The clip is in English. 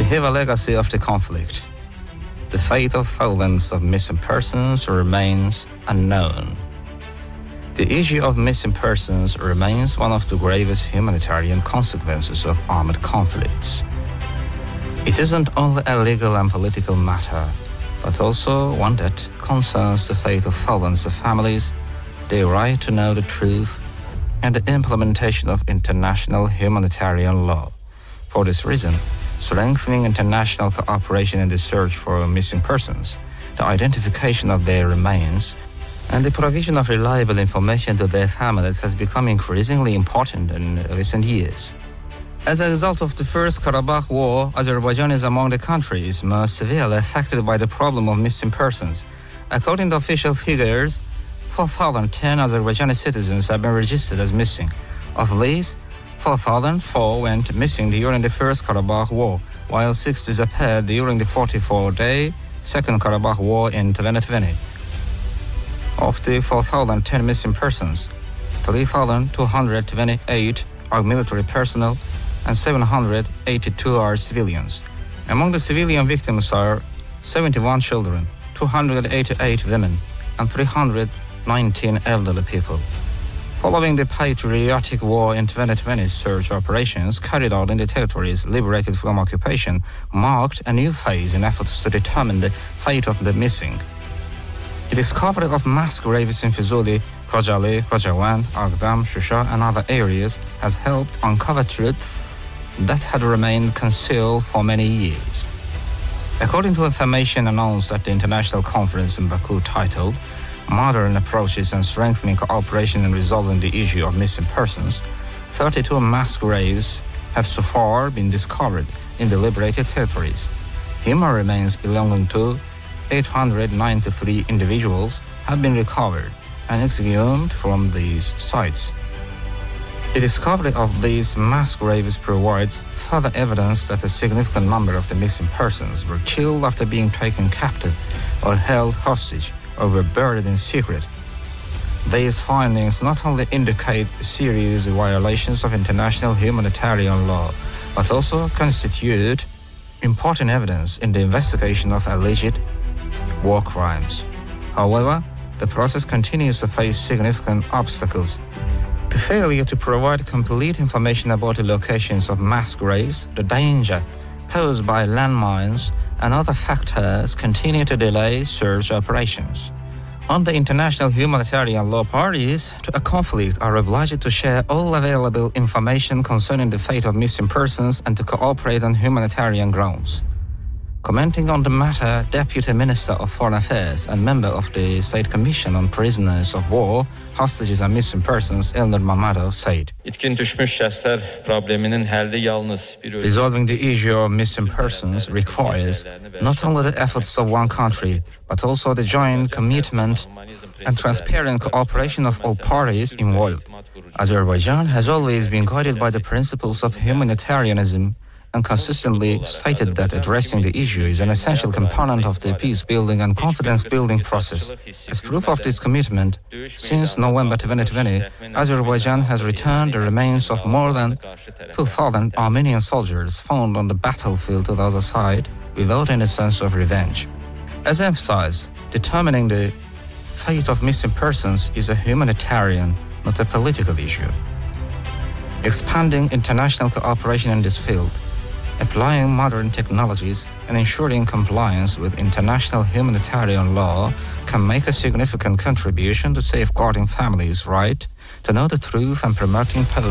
have a legacy of the conflict. The fate of thousands of missing persons remains unknown. The issue of missing persons remains one of the gravest humanitarian consequences of armed conflicts. It isn't only a legal and political matter, but also one that concerns the fate of thousands of families, their right to know the truth, and the implementation of international humanitarian law. For this reason, strengthening international cooperation in the search for missing persons, the identification of their remains, and the provision of reliable information to their families has become increasingly important in recent years. As a result of the First Karabakh War, Azerbaijan is among the countries most severely affected by the problem of missing persons. According to official figures, 4,010 Azerbaijani citizens have been registered as missing. Of these, 4,004 went missing during the First Karabakh War, while 6 disappeared during the 44-day Second Karabakh War in 2020. Of the 4,010 missing persons, 3,228 are military personnel and 782 are civilians. Among the civilian victims are 71 children, 288 women, and 319 elderly people. Following the patriotic war in 2020, search operations carried out in the territories liberated from occupation marked a new phase in efforts to determine the fate of the missing. The discovery of mass graves in Fuzuli, Khojaly, Khojavan, Agdam, Shusha, and other areas has helped uncover truths that had remained concealed for many years. According to information announced at the international conference in Baku titled Modern Approaches and Strengthening Cooperation in Resolving the Issue of Missing Persons, 32 mass graves have so far been discovered in the liberated territories. Human remains belonging to 893 individuals have been recovered and exhumed from these sites. The discovery of these mass graves provides further evidence that a significant number of the missing persons were killed after being taken captive or held hostage or were buried in secret. These findings not only indicate serious violations of international humanitarian law, but also constitute important evidence in the investigation of alleged war crimes. However, the process continues to face significant obstacles. The failure to provide complete information about the locations of mass graves, the danger posed by landmines, and other factors continue to delay search operations. Under international humanitarian law, parties to a conflict are obliged to share all available information concerning the fate of missing persons and to cooperate on humanitarian grounds. Commenting on the matter, Deputy Minister of Foreign Affairs and member of the State Commission on Prisoners of War, Hostages and Missing Persons, Elnur Mammadov, said, Resolving the issue of missing persons requires not only the efforts of one country, but also the joint commitment and transparent cooperation of all parties involved. Azerbaijan has always been guided by the principles of humanitarianism and consistently stated that addressing the issue is an essential component of the peace-building and confidence-building process. As proof of this commitment, since November 2020, Azerbaijan has returned the remains of more than 2,000 Armenian soldiers found on the battlefield to the other side without any sense of revenge. As emphasized, determining the fate of missing persons is a humanitarian, not a political issue. Expanding international cooperation in this field, applying modern technologies, and ensuring compliance with international humanitarian law can make a significant contribution to safeguarding families' right to know the truth and promoting